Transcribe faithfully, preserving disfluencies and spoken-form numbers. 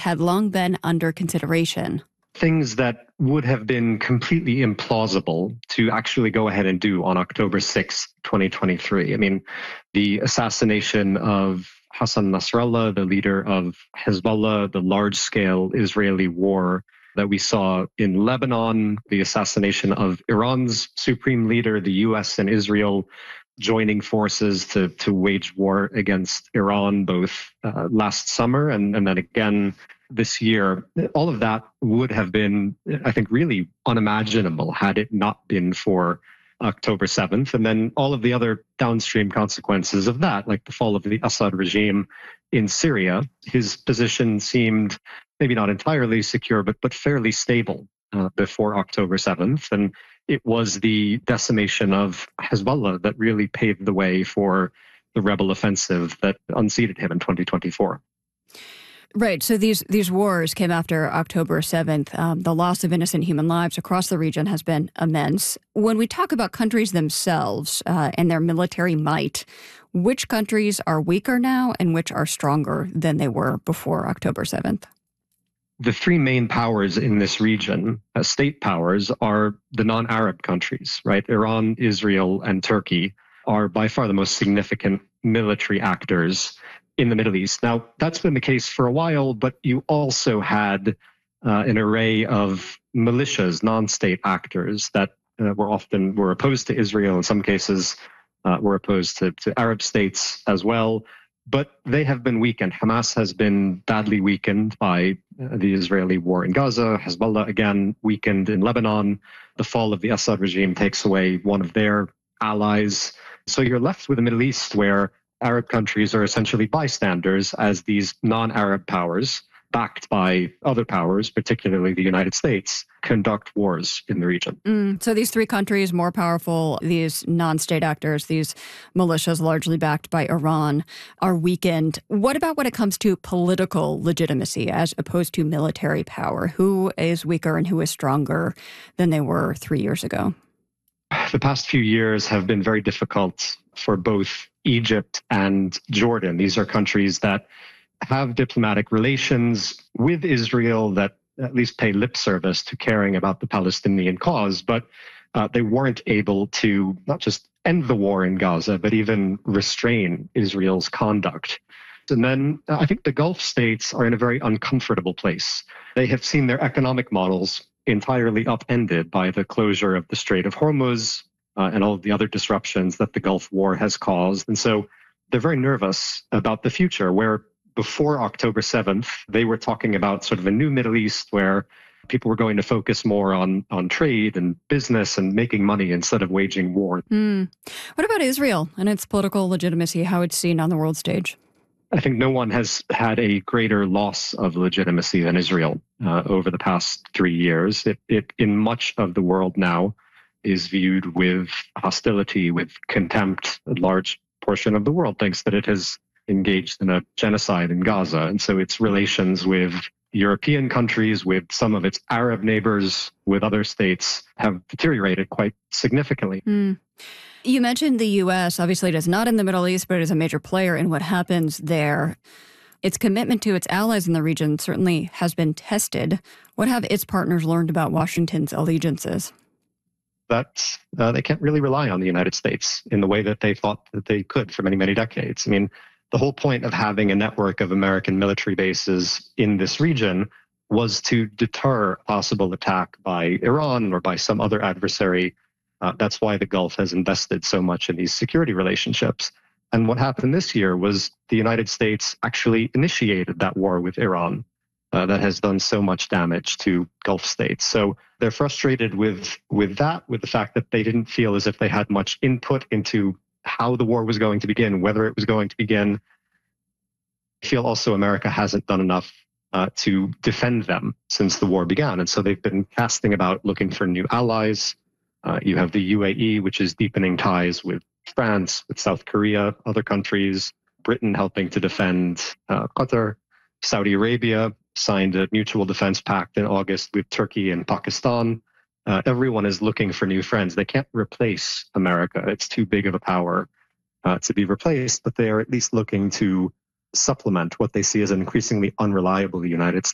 had long been under consideration. Things that would have been completely implausible to actually go ahead and do on October sixth, twenty twenty-three. I mean, the assassination of Hassan Nasrallah, the leader of Hezbollah, the large-scale Israeli war that we saw in Lebanon, the assassination of Iran's supreme leader, the U S and Israel joining forces to, to wage war against Iran, both uh, last summer and, and then again this year. All of that would have been, I think, really unimaginable had it not been for October seventh. And then all of the other downstream consequences of that, like the fall of the Assad regime in Syria. His position seemed maybe not entirely secure, but, but fairly stable uh, before October seventh. And it was the decimation of Hezbollah that really paved the way for the rebel offensive that unseated him in twenty twenty-four. Right. So these these wars came after October seventh. Um, the loss of innocent human lives across the region has been immense. When we talk about countries themselves uh, and their military might, which countries are weaker now and which are stronger than they were before October seventh? The three main powers in this region, uh, state powers, are the non-Arab countries, right? Iran, Israel, and Turkey are by far the most significant military actors in the Middle East. Now, that's been the case for a while, but you also had uh, an array of militias, non-state actors that uh, were often were opposed to Israel. In some cases, uh, were opposed to, to Arab states as well. But they have been weakened. Hamas has been badly weakened by uh, the Israeli war in Gaza. Hezbollah, again, weakened in Lebanon. The fall of the Assad regime takes away one of their allies. So you're left with a Middle East where Arab countries are essentially bystanders as these non-Arab powers, backed by other powers, particularly the United States, conduct wars in the region. Mm, so these three countries, more powerful, these non-state actors, these militias largely backed by Iran, are weakened. What about when it comes to political legitimacy as opposed to military power? Who is weaker and who is stronger than they were three years ago? The past few years have been very difficult for both Egypt and Jordan. These are countries that have diplomatic relations with Israel, that at least pay lip service to caring about the Palestinian cause, but uh, they weren't able to not just end the war in Gaza, but even restrain Israel's conduct. And then uh, I think the Gulf states are in a very uncomfortable place. They have seen their economic models entirely upended by the closure of the Strait of Hormuz uh, and all of the other disruptions that the Gulf War has caused. And so they're very nervous about the future, where before October seventh, they were talking about sort of a new Middle East where people were going to focus more on, on trade and business and making money instead of waging war. Mm. What about Israel and its political legitimacy, how it's seen on the world stage? I think no one has had a greater loss of legitimacy than Israel uh, over the past three years. It, it, in much of the world now, is viewed with hostility, with contempt. A large portion of the world thinks that it has engaged in a genocide in Gaza. And so its relations with European countries, with some of its Arab neighbors, with other states have deteriorated quite significantly. Mm. You mentioned the U S. Obviously, it is not in the Middle East, but it is a major player in what happens there. Its commitment to its allies in the region certainly has been tested. What have its partners learned about Washington's allegiances? That uh, they can't really rely on the United States in the way that they thought that they could for many, many decades. I mean, the whole point of having a network of American military bases in this region was to deter possible attack by Iran or by some other adversary. Uh, that's why the Gulf has invested so much in these security relationships. And what happened this year was the United States actually initiated that war with Iran uh, that has done so much damage to Gulf states. So they're frustrated with, with that, with the fact that they didn't feel as if they had much input into how the war was going to begin, whether it was going to begin. I feel also America hasn't done enough uh, to defend them since the war began. And so they've been casting about, looking for new allies. Uh, you have the U A E, which is deepening ties with France, with South Korea, other countries, Britain helping to defend uh, Qatar. Saudi Arabia signed a mutual defense pact in August with Turkey and Pakistan. Uh, everyone is looking for new friends. They can't replace America. It's too big of a power uh, to be replaced, but they are at least looking to supplement what they see as an increasingly unreliable United States.